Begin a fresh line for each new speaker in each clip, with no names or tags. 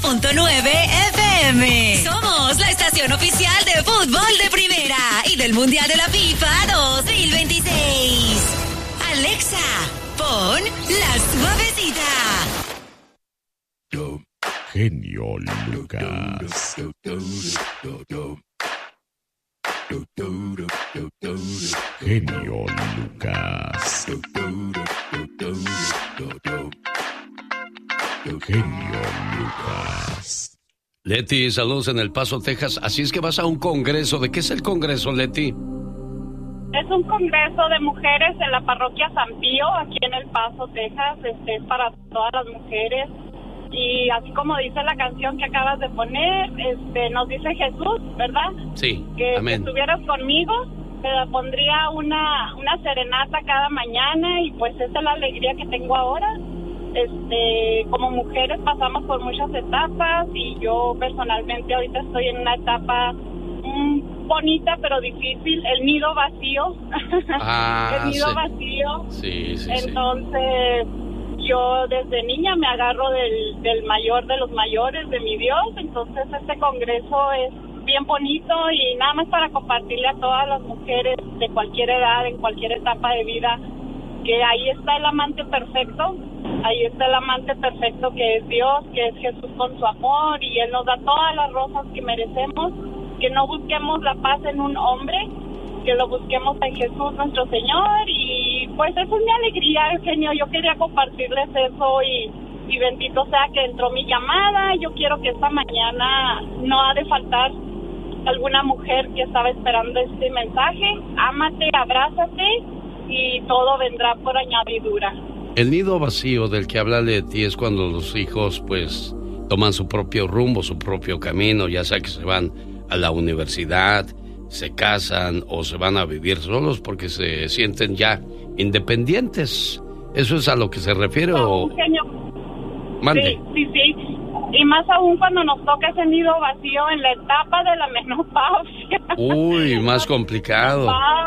FM. Somos la estación oficial de fútbol de primera y del Mundial de la FIFA 2026. Alexa, pon La Suavecita.
Genio Lucas. Genio Lucas. Genio Lucas.
Leti, saludos en El Paso, Texas. Así es que vas a un congreso. ¿De qué es el congreso, Leti?
Es un congreso de mujeres en la parroquia San Pío, aquí en El Paso, Texas. Es para todas las mujeres. Y así como dice la canción que acabas de poner, nos dice Jesús, ¿verdad?
Sí,
que
amén.
Si estuvieras conmigo, te pondría una serenata cada mañana y pues esa es la alegría que tengo ahora. Como mujeres pasamos por muchas etapas y yo personalmente ahorita estoy en una etapa bonita pero difícil, el nido vacío. El nido vacío.
Sí.
Entonces yo desde niña me agarro del mayor de los mayores, de mi Dios. Entonces este congreso es bien bonito y nada más para compartirle a todas las mujeres de cualquier edad, en cualquier etapa de vida, que ahí está el amante perfecto. Ahí está el amante perfecto que es Dios, que es Jesús con su amor, y Él nos da todas las rosas que merecemos. Que no busquemos la paz en un hombre, que lo busquemos en Jesús nuestro Señor. Y pues esa es mi alegría, Eugenio. Yo quería compartirles eso y bendito sea que entró mi llamada. Yo quiero que esta mañana no ha de faltar alguna mujer que estaba esperando este mensaje. Ámate, abrázate y todo vendrá por añadidura.
El nido vacío del que habla Leti es cuando los hijos pues toman su propio rumbo, su propio camino, ya sea que se van a la universidad, se casan o se van a vivir solos porque se sienten ya independientes. ¿Eso es a lo que se refiere o...?
Genio.
Mande.
Sí. Y más aún cuando nos toca ese nido vacío en la etapa de la menopausia.
Uy, más complicado.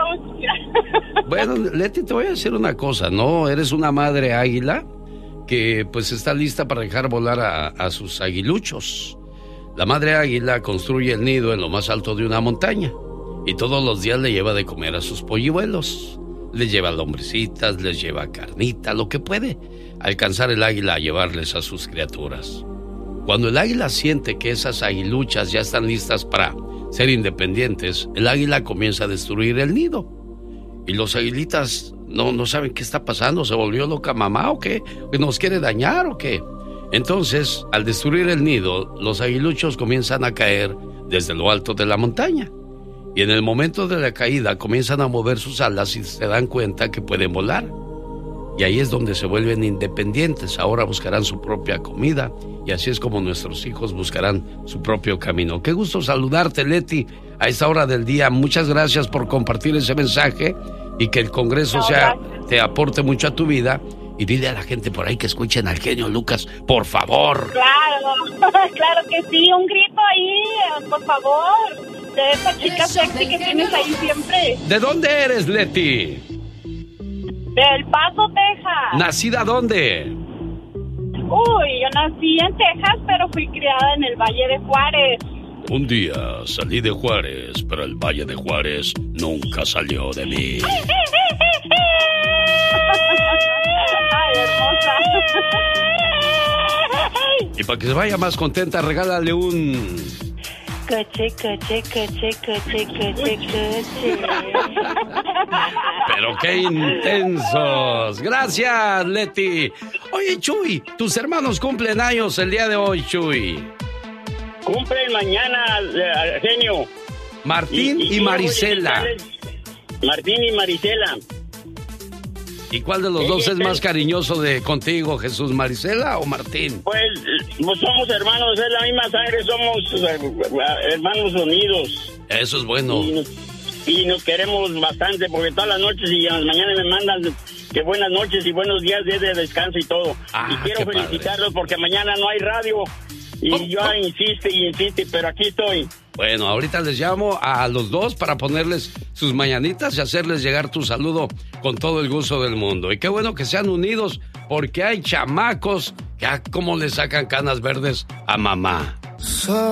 Bueno, Leti, te voy a decir una cosa, ¿no? Eres una madre águila que pues está lista para dejar volar a sus aguiluchos. La madre águila construye el nido en lo más alto de una montaña y todos los días le lleva de comer a sus polluelos. Les lleva lombricitas, les lleva carnita, lo que puede alcanzar el águila a llevarles a sus criaturas. Cuando el águila siente que esas aguiluchas ya están listas para ser independientes, el águila comienza a destruir el nido. Y los aguilitas no saben qué está pasando. ¿Se volvió loca mamá o qué? ¿Nos quiere dañar o qué? Entonces, al destruir el nido, los aguiluchos comienzan a caer desde lo alto de la montaña. Y en el momento de la caída comienzan a mover sus alas y se dan cuenta que pueden volar. Y ahí es donde se vuelven independientes. Ahora buscarán su propia comida y así es como nuestros hijos buscarán su propio camino. Qué gusto saludarte, Leti, a esta hora del día. Muchas gracias por compartir ese mensaje y que el Congreso te aporte mucho a tu vida. Y dile a la gente por ahí que escuchen al genio Lucas, por favor.
Claro que sí, un grito ahí, por favor, de esa chica sexy que tienes ahí siempre.
¿De dónde eres, Leti?
Del Paso, Texas.
¿Nacida dónde?
Uy, yo nací en Texas, pero fui criada en el Valle de Juárez.
Un día salí de Juárez, pero el Valle de Juárez nunca salió de mí.
Ay, hermosa.
Y para que se vaya más contenta, regálale un...
Coche.
Pero qué intensos. Gracias, Leti. Oye, Chuy, tus hermanos cumplen años el día de hoy, Chuy.
Cumplen mañana, genio.
Martín y Marisela.
Martín y Marisela.
¿Y cuál de los dos es más cariñoso contigo, Jesús, Marisela o Martín?
Pues somos hermanos, es la misma sangre, somos hermanos unidos.
Eso es bueno.
Y nos queremos bastante porque todas las noches y a las mañanas me mandan que buenas noches y buenos días, días de descanso y todo. Y quiero felicitarlos porque mañana no hay radio. Y yo insiste, pero aquí estoy.
Bueno, ahorita les llamo a los dos para ponerles sus mañanitas y hacerles llegar tu saludo con todo el gusto del mundo. Y qué bueno que sean unidos, porque hay chamacos que como le sacan canas verdes a mamá.